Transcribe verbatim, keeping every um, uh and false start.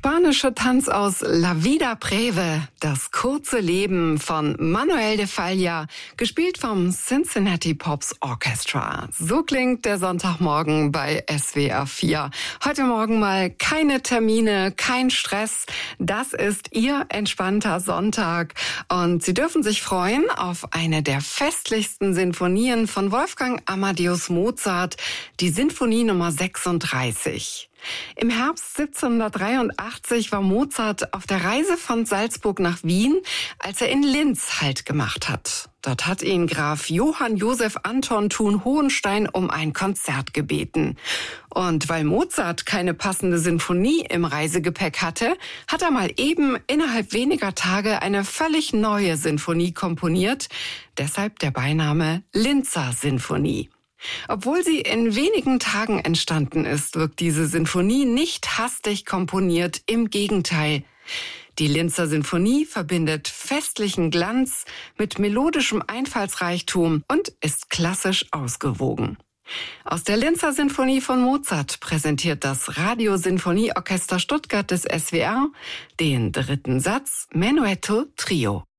spanische Tanz aus La Vida Breve, das kurze Leben von Manuel de Falla, gespielt vom Cincinnati Pops Orchestra. So klingt der Sonntagmorgen bei S W R vier. Heute Morgen mal keine Termine, kein Stress. Das ist Ihr entspannter Sonntag. Und Sie dürfen sich freuen auf eine der festlichsten Sinfonien von Wolfgang Amadeus Mozart, die Sinfonie Nummer sechsunddreißig. Im Herbst siebzehnhundertdreiundachtzig war Mozart auf der Reise von Salzburg nach Wien, als er in Linz Halt gemacht hat. Dort hat ihn Graf Johann Joseph Anton Thun-Hohenstein um ein Konzert gebeten. Und weil Mozart keine passende Sinfonie im Reisegepäck hatte, hat er mal eben innerhalb weniger Tage eine völlig neue Sinfonie komponiert. Deshalb der Beiname Linzer Sinfonie. Obwohl sie in wenigen Tagen entstanden ist, wirkt diese Sinfonie nicht hastig komponiert, im Gegenteil. Die Linzer Sinfonie verbindet festlichen Glanz mit melodischem Einfallsreichtum und ist klassisch ausgewogen. Aus der Linzer Sinfonie von Mozart präsentiert das Radiosinfonieorchester Stuttgart des S W R den dritten Satz Menuetto Trio.